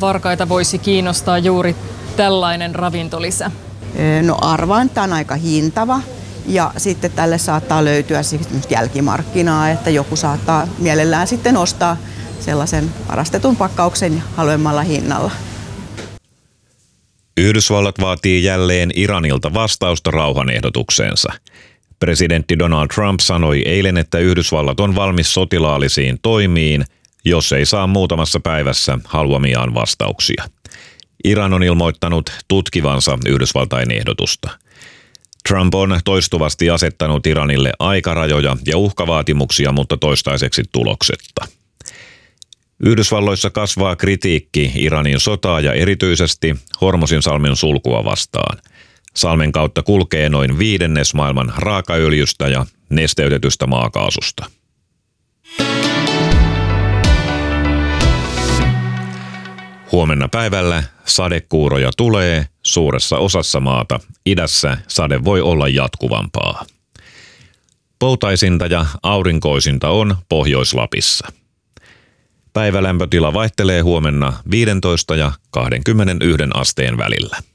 varkaita voisi kiinnostaa juuri tällainen ravintolisä? No arvaan, että tämä on aika hintava ja sitten tälle saattaa löytyä jälkimarkkinaa, että joku saattaa mielellään sitten ostaa sellaisen varastetun pakkauksen halvemmalla hinnalla. Yhdysvallat vaatii jälleen Iranilta vastausta rauhanehdotukseensa. Presidentti Donald Trump sanoi eilen, että Yhdysvallat on valmis sotilaallisiin toimiin, jos ei saa muutamassa päivässä haluamiaan vastauksia. Iran on ilmoittanut tutkivansa Yhdysvaltain ehdotusta. Trump on toistuvasti asettanut Iranille aikarajoja ja uhkavaatimuksia, mutta toistaiseksi tuloksetta. Yhdysvalloissa kasvaa kritiikki Iranin sotaa ja erityisesti Hormuzinsalmen sulkua vastaan. Salmen kautta kulkee noin 1/5 maailman raakaöljystä ja nesteytetystä maakaasusta. Huomenna päivällä sadekuuroja tulee suuressa osassa maata. Idässä sade voi olla jatkuvampaa. Poutaisinta ja aurinkoisinta on Pohjois-Lapissa. Päivälämpötila vaihtelee huomenna 15 ja 21 asteen välillä.